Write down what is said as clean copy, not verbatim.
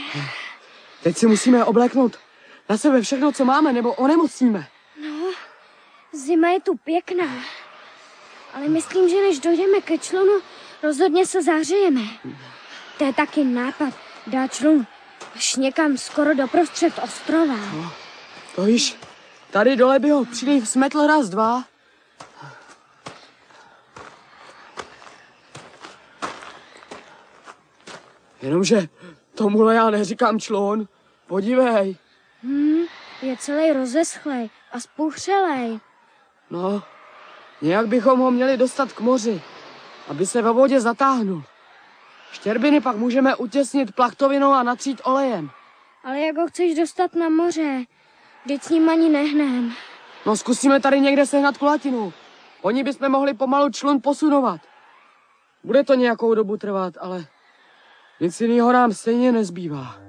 Teď si musíme obléknout na sebe všechno, co máme, nebo onemocníme. No, zima je tu pěkná. Ale myslím, že než dojdeme ke člunu, rozhodně se zahřejeme. To je taky nápad, dát člun až někam skoro doprostřed ostrova. No, to víš, tady dole by ho příliv smetl raz, dva. Jenomže tomuhle já neříkám člun. Podívej. Je celý rozeschlej a spuchřelej. No, nějak bychom ho měli dostat k moři, aby se ve vodě zatáhnul. Štěrbiny pak můžeme utěsnit plachtovinou a natřít olejem. Ale jak ho chceš dostat na moře? Vždyť s ním ani nehnem. No, zkusíme tady někde sehnat kulatinu. Oni bychom mohli pomalu člun posunovat. Bude to nějakou dobu trvat, ale nic jiného nám stejně nezbývá.